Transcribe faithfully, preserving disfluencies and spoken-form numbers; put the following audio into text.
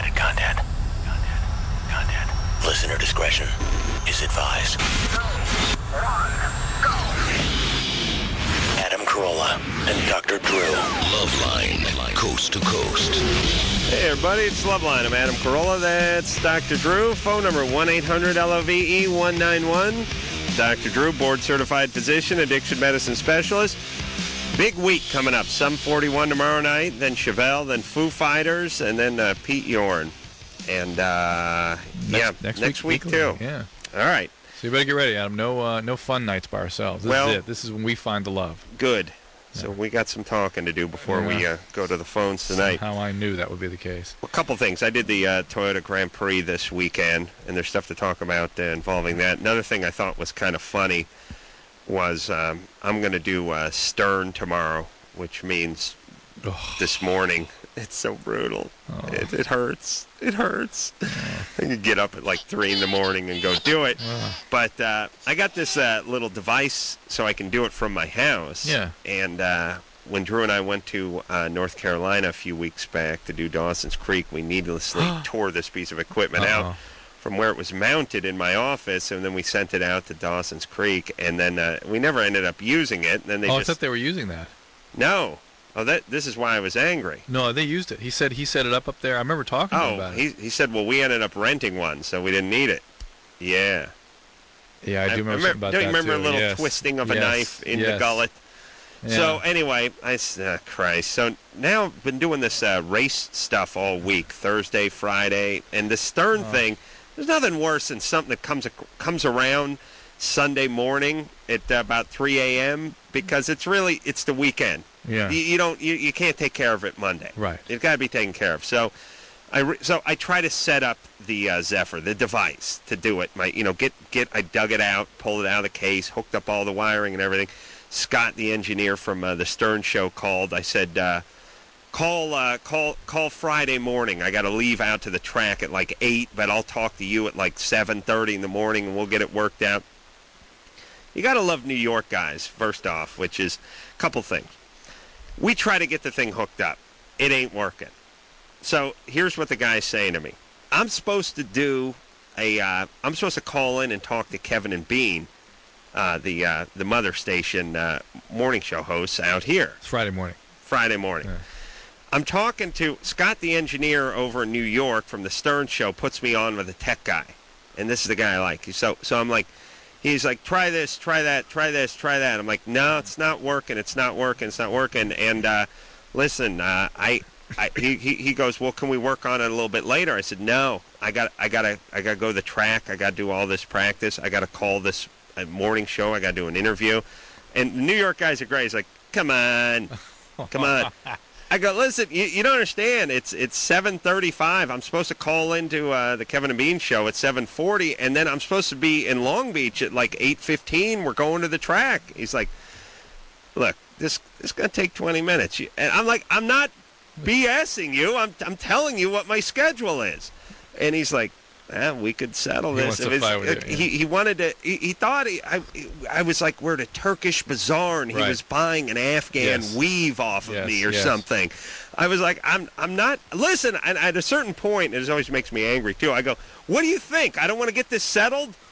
Unrelated content. Content. Content. Listener discretion is advised. Adam Carolla and Doctor Drew. Loveline, coast to coast. Hey everybody, it's Loveline. I'm Adam Carolla. That's Doctor Drew. Phone number one eight hundred L O V E one nine one. Doctor Drew, board-certified physician, addiction medicine specialist. Big week coming up. Sum forty-one tomorrow night, then Chevelle, then Foo Fighters, and then uh, Pete Yorn. And, uh, Next, yeah, next, next week, week, too. Yeah. All right. So you better get ready, Adam. No, uh, no fun nights by ourselves. This Well, is it. This is when we find the love. Good. So we got some talking to do before Yeah. we uh, go to the phones tonight. Somehow I knew that would be the case. A couple things. I did the uh, Toyota Grand Prix this weekend, and there's stuff to talk about uh, involving that. Another thing I thought was kind of funny was um, I'm going to do uh, Stern tomorrow, which means Ugh. this morning. It's so brutal. Oh. It, it hurts. It hurts. I could get up at like three in the morning and go do it. Oh. But uh, I got this uh, little device so I can do it from my house. Yeah. And uh, when Drew and I went to uh, North Carolina a few weeks back to do Dawson's Creek, we needlessly tore this piece of equipment Uh-oh. out from where it was mounted in my office, and then we sent it out to Dawson's Creek, and then uh, we never ended up using it. And then they oh, just I thought they were using that. no. Oh, that this is why I was angry. No, they used it. He said he set it up up there. I remember talking to him Oh, about he it. he said, well, we ended up renting one, so we didn't need it. Yeah. Yeah, I do remember, remember something about don't that you remember too. a little Yes. twisting of a Yes. knife in yes. the gullet? Yeah. So anyway, I s- uh, Christ. So now I've been doing this uh, race stuff all week, Thursday, Friday, and the Stern Oh. thing. There's nothing worse than something that comes ac- comes around Sunday morning at uh, about three a.m. because it's really it's the weekend. Yeah. You, you don't you, you can't take care of it Monday. Right. It's got to be taken care of. So I re- so I try to set up the uh, Zephyr, the device, to do it. My you know get get I dug it out, pulled it out of the case, hooked up all the wiring and everything. Scott, the engineer from uh, the Stern Show, called. I said, uh, "Call uh, call call Friday morning. I got to leave out to the track at like eight, but I'll talk to you at like seven thirty in the morning, and we'll get it worked out." You got to love New York guys, first off, which is a couple things. We try to get the thing hooked up. It ain't working. So here's what the guy's saying to me. I'm supposed to do a, uh, I'm supposed to call in and talk to Kevin and Bean, uh, the uh, the Mother Station uh, morning show hosts out here, It's Friday morning. Friday morning. Yeah. I'm talking to Scott, the engineer over in New York from the Stern Show, puts me on with a tech guy. And this is the guy I like. So, so I'm like, he's like, try this, try that, try this, try that. I'm like, no, it's not working. It's not working. It's not working. And uh, listen, uh, I, I he, he he goes, well, can we work on it a little bit later? I said, no, I got I got to I got to go to the track. I got to do all this practice. I got to call this uh, morning show. I got to do an interview. And the New York guys are great. He's like, come on, come on. I go, listen, you, you don't understand. It's it's seven thirty-five. I'm supposed to call into uh, the Kevin and Bean show at seven forty, and then I'm supposed to be in Long Beach at like eight fifteen. We're going to the track. He's like, look, this this is going to take twenty minutes. You- And I'm like, I'm not BSing you. I'm I'm telling you what my schedule is. And he's like, eh, we could settle He this. wants to If it's- fight with you, yeah. he, he wanted to, he, he thought, he, I, I was like, we're at a Turkish bazaar, and he Right. was buying an Afghan Yes. weave off of Yes, me or yes. something. I was like, I'm I'm not, listen, and at a certain point, it always makes me angry too, I go, what do you think? I don't want to get this settled?